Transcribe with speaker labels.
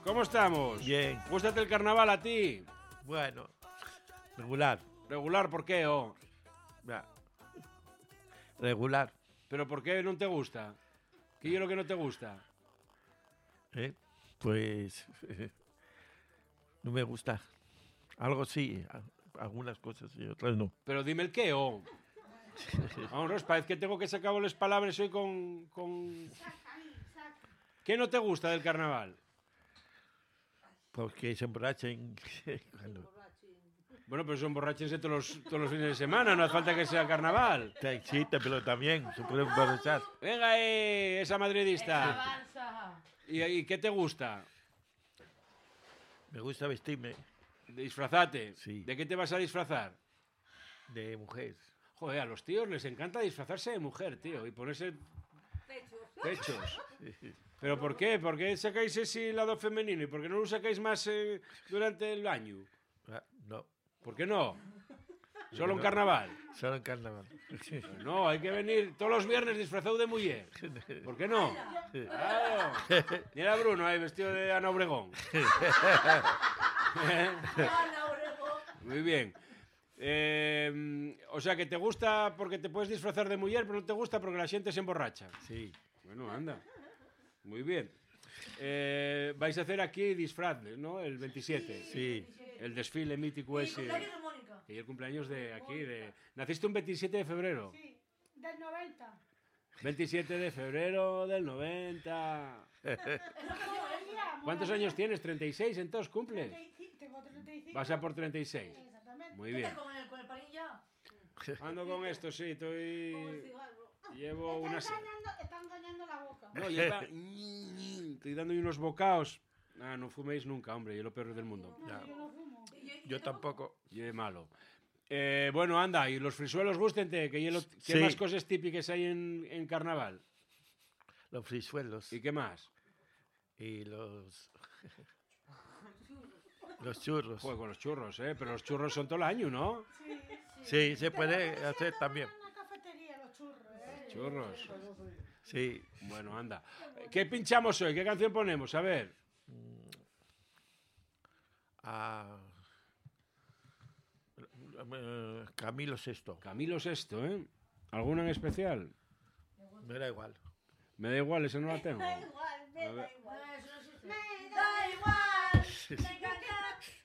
Speaker 1: ¿Cómo estamos?
Speaker 2: Bien.
Speaker 1: ¿Gústate el carnaval a ti?
Speaker 2: Bueno, regular.
Speaker 1: Regular, ¿por qué?
Speaker 2: Ya. Regular.
Speaker 1: ¿Pero por qué no te gusta? ¿Qué es lo que no te gusta?
Speaker 2: Pues no me gusta. Algo sí, algunas cosas y otras no.
Speaker 1: Pero dime el qué, Vamos, parece que tengo que sacar las palabras hoy con... ¿Qué no te gusta del carnaval?
Speaker 2: Porque se emborrachen. Cuando...
Speaker 1: Bueno, pero son borrachos todos los fines de semana, no hace falta que sea carnaval.
Speaker 2: Sí, pero también se puede emborrachar.
Speaker 1: Venga, esa madridista. ¿Y qué te gusta?
Speaker 2: Me gusta vestirme.
Speaker 1: Disfrazate.
Speaker 2: Sí.
Speaker 1: ¿De qué te vas a disfrazar?
Speaker 2: De mujer.
Speaker 1: Joder, a los tíos les encanta disfrazarse de mujer, tío, y ponerse pechos. ¿Pero por qué? ¿Por qué sacáis ese lado femenino? ¿Y por qué no lo sacáis más durante el año?
Speaker 2: No.
Speaker 1: ¿Por qué no? ¿Solo en carnaval?
Speaker 2: Solo en carnaval.
Speaker 1: No, hay que venir todos los viernes disfrazado de mujer. ¿Por qué no? Claro. Mira a Bruno ahí vestido de Ana Obregón. Muy bien. O sea, que te gusta porque te puedes disfrazar de mujer, pero no te gusta porque la gente se emborracha.
Speaker 2: Sí.
Speaker 1: Bueno, anda. Muy bien. Vais a hacer aquí disfraces, ¿no? El 27.
Speaker 2: Sí.
Speaker 1: El desfile mítico ese. Y el cumpleaños de aquí. ¿Naciste un 27 de febrero?
Speaker 3: Sí, del 90.
Speaker 1: 27 de febrero del 90. ¿Cuántos años tienes? ¿36 entonces cumples?
Speaker 3: Tengo 35.
Speaker 1: Vas a por 36.
Speaker 3: Exactamente.
Speaker 1: Muy bien.
Speaker 4: ¿Con el palín ya?
Speaker 1: Ando con esto, sí, estoy... Llevo unas...
Speaker 3: Está engañando la boca.
Speaker 1: No, estoy dando unos bocaos. No fuméis nunca, hombre, y es lo peor del mundo.
Speaker 3: No, yo no fumo.
Speaker 2: Yo tampoco.
Speaker 1: Y es malo. Bueno, anda, y los frisuelos, gústente, ¿qué
Speaker 2: Sí.
Speaker 1: más cosas típicas hay en carnaval?
Speaker 2: Los frisuelos.
Speaker 1: ¿Y qué más?
Speaker 2: Y los... los churros.
Speaker 1: Joder, con los churros, pero los churros son todo el año, ¿no?
Speaker 2: Sí, se puede hacer también.
Speaker 3: En una cafetería los churros.
Speaker 1: Churros.
Speaker 2: Sí.
Speaker 1: Bueno, anda. ¿Qué pinchamos hoy? ¿Qué canción ponemos? A ver.
Speaker 2: Camilo Sesto.
Speaker 1: Camilo Sesto, ¿eh? ¿Alguna en especial?
Speaker 2: Me da igual.
Speaker 1: Me da igual, esa no la tengo.
Speaker 4: Me da igual, me
Speaker 1: A ver.
Speaker 4: da igual. Me da igual, me